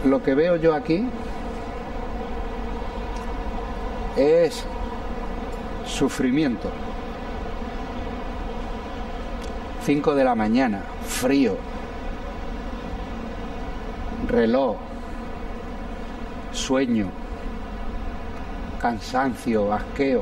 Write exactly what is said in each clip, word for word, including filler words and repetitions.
lo que veo yo aquí es sufrimiento. Cinco de la mañana, frío, reloj, sueño, cansancio, asqueo.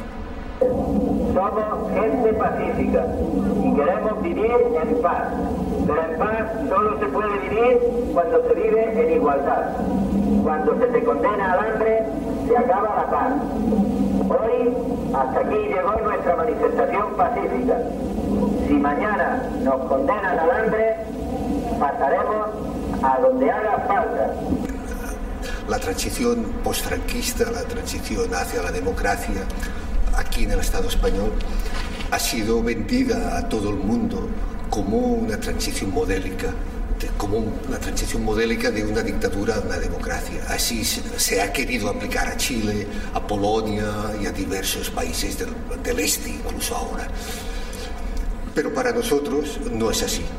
Somos gente pacífica y queremos vivir en paz, pero en paz solo se puede vivir cuando se vive en igualdad. Cuando se te condena al hambre, se acaba la paz. Hoy, hasta aquí llegó nuestra manifestación pacífica. Si mañana nos condenan al hambre, pasaremos a donde haga falta. La transición postfranquista, la transición hacia la democracia aquí en el Estado español ha sido vendida a todo el mundo como una transición modélica, de, como una transición modélica de una dictadura a una democracia. Así se, se ha querido aplicar a Chile, a Polonia y a diversos países del, del este, incluso ahora. Pero para nosotros no es así.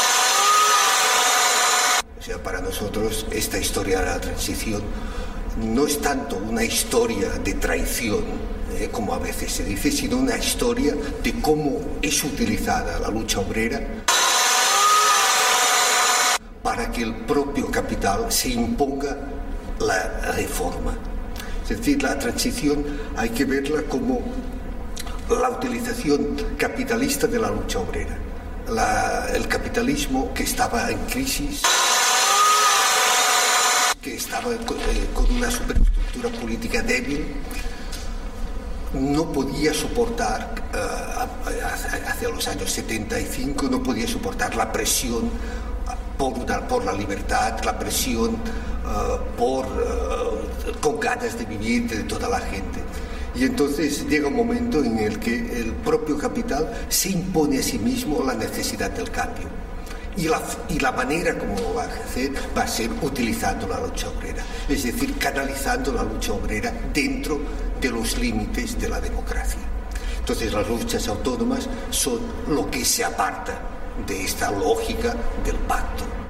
O sea, para nosotros esta historia de la transición no es tanto una historia de traición, eh, como a veces se dice, sino una historia de cómo es utilizada la lucha obrera para que el propio capital se imponga la reforma. Es decir, la transición hay que verla como la utilización capitalista de la lucha obrera. La, el capitalismo que estaba en crisis, que estaba con, eh, con una superestructura política débil, no podía soportar, uh, hacia los años setenta y cinco, no podía soportar la presión por, una, por la libertad, la presión uh, por, uh, con ganas de vivir de toda la gente. Y entonces llega un momento en el que el propio capital se impone a sí mismo la necesidad del cambio. Y la, y la manera como lo va a hacer va a ser utilizando la lucha obrera, es decir, canalizando la lucha obrera dentro de los límites de la democracia. Entonces las luchas autónomas son lo que se aparta de esta lógica del pacto.